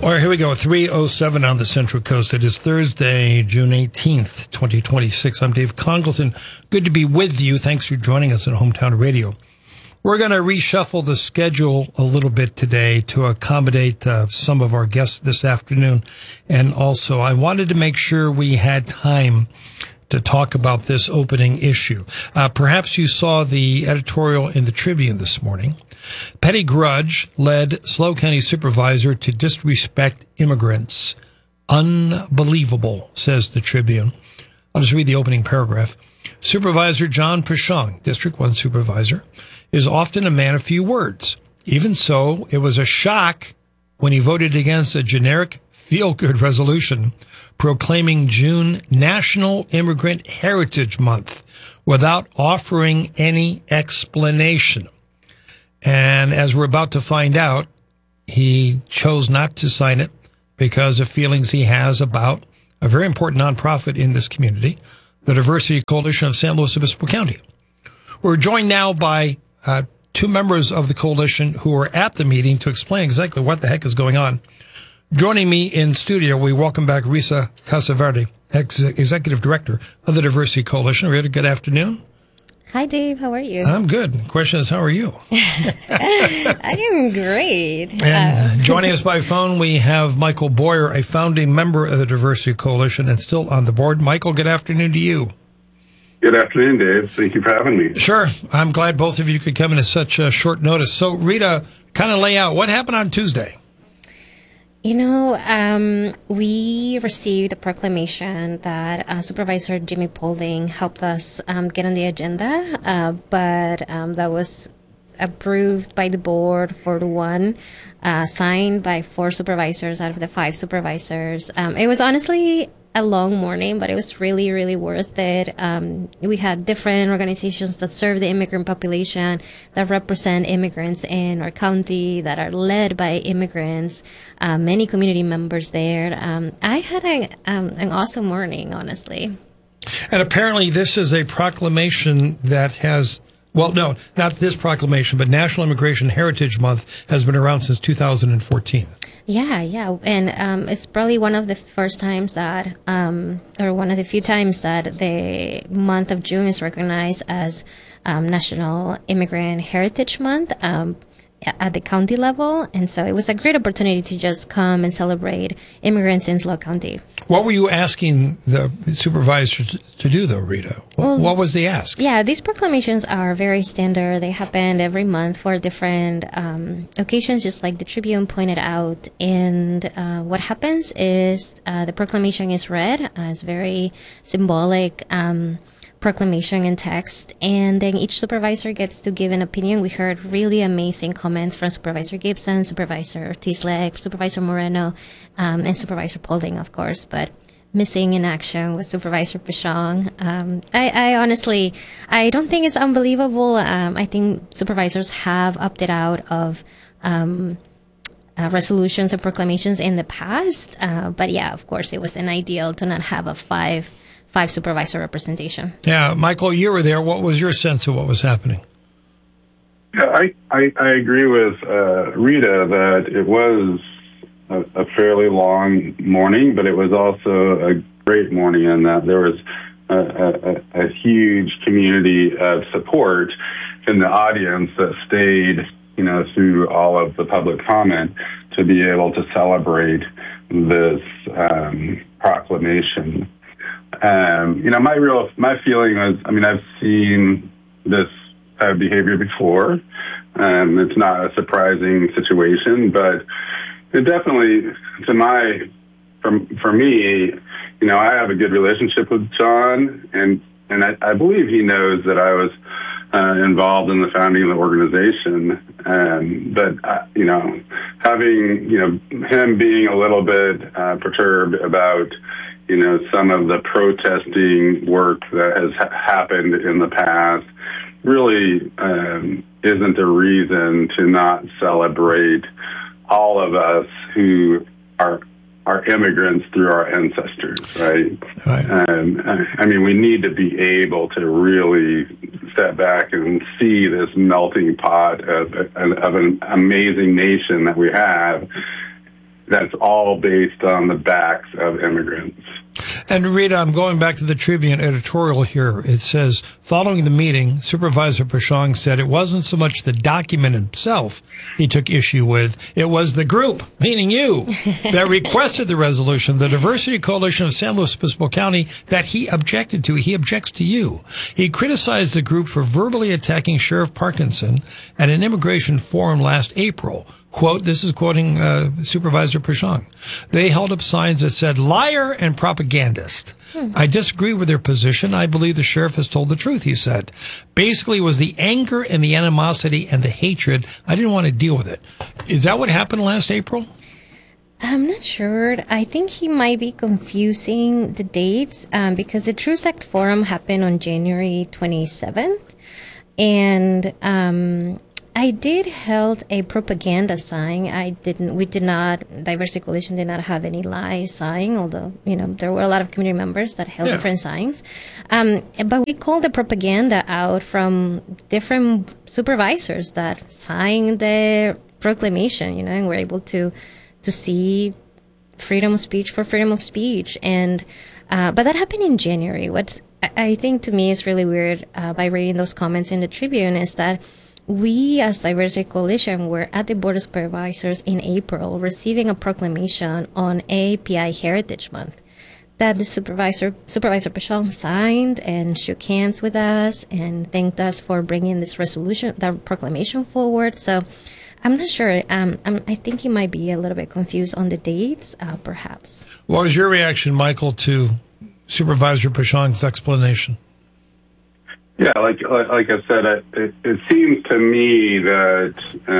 All right, here we go. 3:07 on the Central Coast. It is Thursday, June 18th, 2026. I'm Dave Congleton. Good to be with you. Thanks for joining us at Hometown Radio. We're going to reshuffle the schedule a little bit today to accommodate some of our guests this afternoon. And also, I wanted to make sure we had time to talk about this opening issue. Perhaps you saw the editorial in the Tribune this morning. Petty grudge led SLO County Supervisor to disrespect immigrants. Unbelievable, says the Tribune. I'll just read the opening paragraph. Supervisor John Pashong, District 1 Supervisor, is often a man of few words. Even so, it was a shock when he voted against a generic feel-good resolution proclaiming June National Immigrant Heritage Month without offering any explanation. And as we're about to find out, he chose not to sign it because of feelings he has about a very important nonprofit in this community, the Diversity Coalition of San Luis Obispo County. We're joined now by two members of the coalition who are at the meeting to explain exactly what the heck is going on. Joining me in studio, we welcome back Risa Casaverde, Executive Director of the Diversity Coalition. Rita, good afternoon. Hi, Dave. How are you? I'm good. The question is, how are you? I am great. And joining us by phone, we have Michael Boyer, a founding member of the Diversity Coalition and still on the board. Michael, good afternoon to you. Good afternoon, Dave. Thank you for having me. Sure. I'm glad both of you could come in at such short notice. So, Rita, kind of lay out what happened on Tuesday. You know, we received a proclamation that Supervisor Jimmy Paulding helped us get on the agenda, but that was approved by the board 4-1, signed by 4 supervisors out of the 5 supervisors. It was honestly a long morning, but it was really, really worth it. We had different organizations that serve the immigrant population, that represent immigrants in our county, that are led by immigrants, many community members there. I had an awesome morning, honestly. And apparently this is a proclamation that has, well, no, not this proclamation, but National Immigration Heritage Month has been around since 2014. Yeah. And it's probably one of the first times that, or one of the few times that the month of June is recognized as National Immigrant Heritage Month at the county level. And so it was a great opportunity to just come and celebrate immigrants in SLO County. What were you asking the supervisor to do, though, Rita? What was the ask? Yeah, these proclamations are very standard. They happen every month for different occasions, just like the Tribune pointed out. And what happens is the proclamation is read. It's very symbolic proclamation and text, and then each supervisor gets to give an opinion. We heard really amazing comments from Supervisor Gibson, Supervisor Tislek, Supervisor Moreno, and Supervisor Paulding, of course, but missing in action was Supervisor Pashong. I honestly, I don't think it's unbelievable. I think supervisors have opted out of resolutions and proclamations in the past, but yeah, of course, it was an ideal to not have a five supervisor representation. Yeah, Michael, you were there. What was your sense of what was happening? Yeah, I agree with Rita that it was a fairly long morning, but it was also a great morning in that there was a huge community of support in the audience that stayed, through all of the public comment to be able to celebrate this proclamation. My feeling was, I've seen this type of behavior before. It's not a surprising situation, but it definitely, for me, I have a good relationship with John, and I believe he knows that I was involved in the founding of the organization. But having, him being a little bit perturbed about some of the protesting work that has happened in the past really isn't a reason to not celebrate all of us who are immigrants through our ancestors, right? We need to be able to really step back and see this melting pot of an amazing nation that we have, that's all based on the backs of immigrants. And Rita, I'm going back to the Tribune editorial here. It says, following the meeting, Supervisor Pashang said it wasn't so much the document itself he took issue with, it was the group, meaning you, that requested the resolution, the Diversity Coalition of San Luis Obispo County, that he objected to. He objects to you. He criticized the group for verbally attacking Sheriff Parkinson at an immigration forum last April. Quote, this is quoting Supervisor Pashang. They held up signs that said liar and propagandist. I disagree with their position. I believe the sheriff has told the truth, he said. Basically, it was the anger and the animosity and the hatred. I didn't want to deal with it. Is that what happened last April? I'm not sure. I think he might be confusing the dates because the Truth Act Forum happened on January 27th. And I did held a propaganda sign. Diversity Coalition did not have any lie sign, although, there were a lot of community members that held different signs. But we called the propaganda out from different supervisors that signed the proclamation, and we're able to see freedom of speech for freedom of speech. And, but that happened in January. What I think to me is really weird, by reading those comments in the Tribune is that we, as Diversity Coalition, were at the Board of Supervisors in April receiving a proclamation on API Heritage Month that the Supervisor Pashang signed and shook hands with us and thanked us for bringing this that proclamation forward. So I'm not sure. I think he might be a little bit confused on the dates, perhaps. What was your reaction, Michael, to Supervisor Pashang's explanation? Yeah, like I said, it seems to me that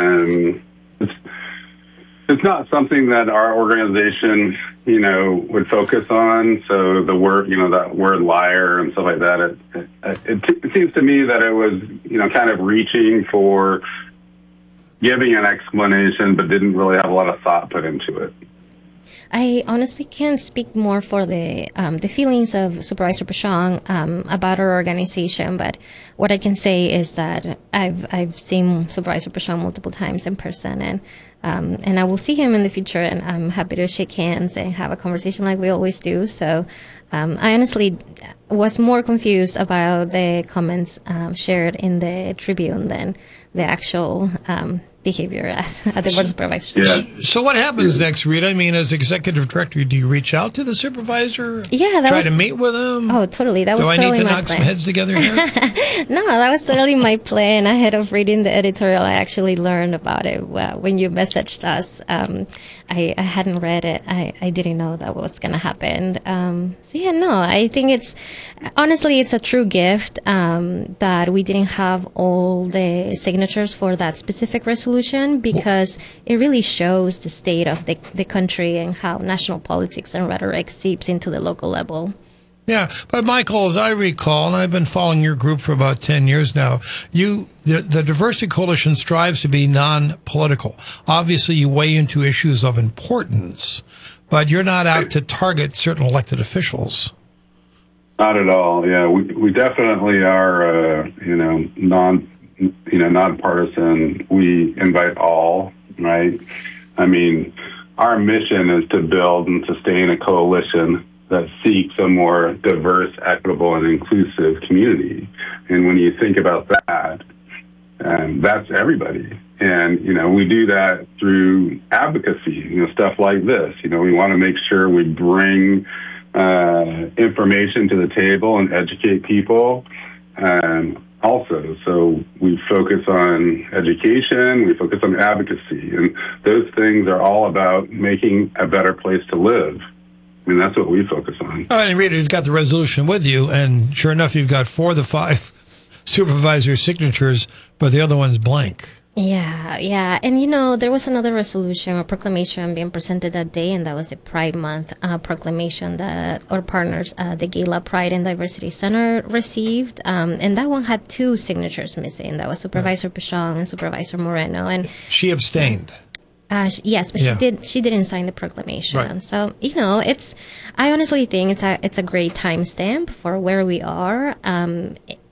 it's not something that our organization, would focus on. So the word, that word liar and stuff like that, it seems to me that it was, kind of reaching for giving an explanation, but didn't really have a lot of thought put into it. I honestly can't speak more for the feelings of Supervisor Pashang about our organization, but what I can say is that I've seen Supervisor Pashang multiple times in person, and I will see him in the future, and I'm happy to shake hands and have a conversation like we always do. So I honestly was more confused about the comments shared in the Tribune than the actual behavior at the Board of Supervisors. Yeah. So what happens next, Rita? I mean, as executive director, do you reach out to the supervisor? Yeah, try to meet with him? Oh, totally. That was totally my plan. Do I need to knock some heads together here? No, that was totally my plan. Ahead of reading the editorial, I actually learned about it when you messaged us. I hadn't read it. I didn't know that was going to happen. I think it's a true gift that we didn't have all the signatures for that specific resolution, because it really shows the state of the country and how national politics and rhetoric seeps into the local level. Yeah, but Michael, as I recall, and I've been following your group for about 10 years now, the Diversity Coalition strives to be non-political. Obviously, you weigh into issues of importance, but you're not out to target certain elected officials. Not at all. Yeah, we definitely are, nonpartisan. We invite all, right? I mean, our mission is to build and sustain a coalition that seeks a more diverse, equitable, and inclusive community. And when you think about that, that's everybody. And, we do that through advocacy, stuff like this. We want to make sure we bring information to the table and educate people. Also, so we focus on education, we focus on advocacy, and those things are all about making a better place to live. I mean, that's what we focus on. All right, and Rita, you've got the resolution with you, and sure enough, you've got 4 of the 5 supervisor signatures, but the other one's blank. Yeah. And, there was another resolution or proclamation being presented that day, and that was the Pride Month proclamation that our partners, the Gala Pride and Diversity Center, received. And that one had 2 signatures missing. That was Supervisor Pashang and Supervisor Moreno. And she abstained. Yes, but she didn't sign the proclamation. Right. So, I honestly think it's a great timestamp for where we are.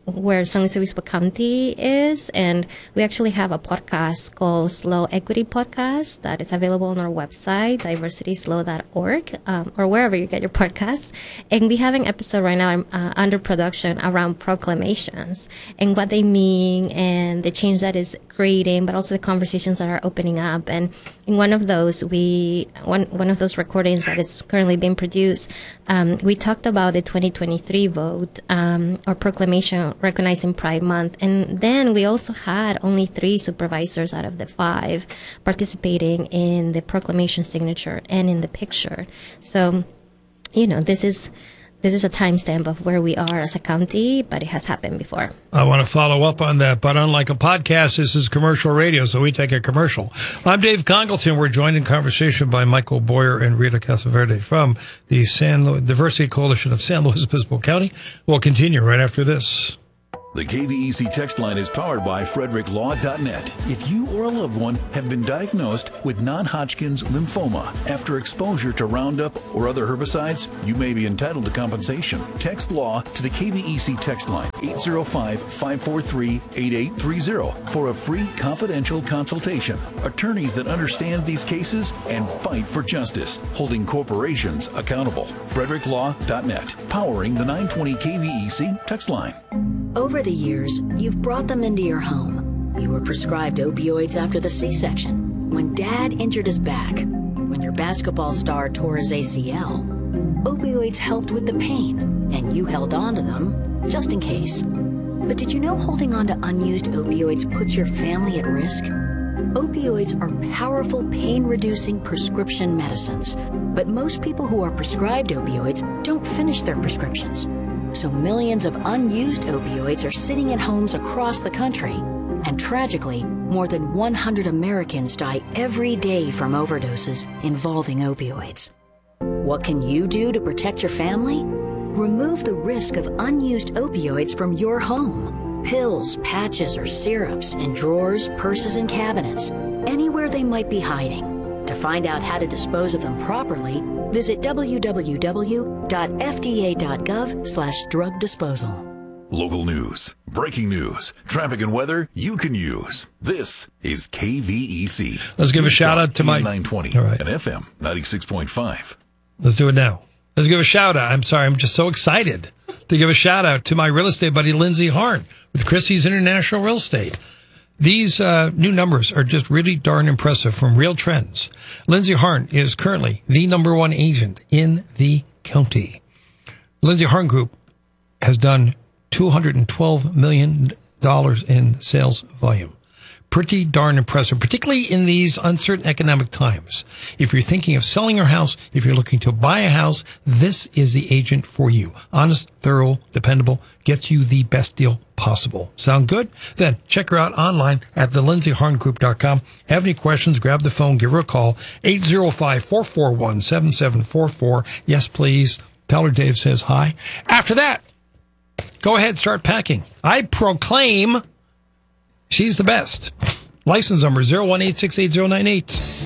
where San Luis Obispo County is, and we actually have a podcast called Slow Equity Podcast that is available on our website, diversityslow.org, or wherever you get your podcasts. And we have an episode right now under production around proclamations and what they mean and the change that is creating, but also the conversations that are opening up. And in one of those, one of those recordings that is currently being produced, we talked about the 2023 vote or proclamation recognizing Pride Month. And then we also had only 3 supervisors out of the 5 participating in the proclamation signature and in the picture. So, this is a timestamp of where we are as a county, but it has happened before. I want to follow up on that, but unlike a podcast, this is commercial radio, so we take a commercial. I'm Dave Congleton. We're joined in conversation by Michael Boyer and Rita Casaverde from the Diversity Coalition of San Luis Obispo County. We'll continue right after this. The KVEC text line is powered by FrederickLaw.net. If you or a loved one have been diagnosed with non-Hodgkin's lymphoma after exposure to Roundup or other herbicides, you may be entitled to compensation. Text LAW to the KVEC text line 805-543-8830 for a free confidential consultation. Attorneys that understand these cases and fight for justice, holding corporations accountable. FrederickLaw.net, powering the 920 KVEC text line. Over the years, you've brought them into your home. You were prescribed opioids after the C-section, when Dad injured his back, when your basketball star tore his ACL. Opioids helped with the pain, and you held on to them just in case. But did you know holding on to unused opioids puts your family at risk? Opioids are powerful pain-reducing prescription medicines, but most people who are prescribed opioids don't finish their prescriptions. So millions of unused opioids are sitting in homes across the country. And tragically, more than 100 Americans die every day from overdoses involving opioids. What can you do to protect your family? Remove the risk of unused opioids from your home. Pills, patches, or syrups in drawers, purses, and cabinets, anywhere they might be hiding. To find out how to dispose of them properly, visit www.fda.gov/drug disposal. Local news, breaking news, traffic and weather you can use. This is KVEC. Let's give a shout out to my 920 All right. and FM 96.5. Let's do it now. Let's give a shout out. I'm sorry, I'm just so excited to give a shout out to my real estate buddy, Lindsay Harn with Christie's International Real Estate. These new numbers are just really darn impressive from Real Trends. Lindsay Harn is currently the #1 agent in the county. Lindsay Harn Group has done $212 million in sales volume. Pretty darn impressive, particularly in these uncertain economic times. If you're thinking of selling your house, if you're looking to buy a house, this is the agent for you. Honest, thorough, dependable, gets you the best deal possible. Sound good? Then check her out online at thelindsayharngroup.com. Have any questions, grab the phone, give her a call, 805-441-7744. Yes, please. Tell her Dave says hi. After that, go ahead, start packing. I proclaim she's the best. License number 018680098.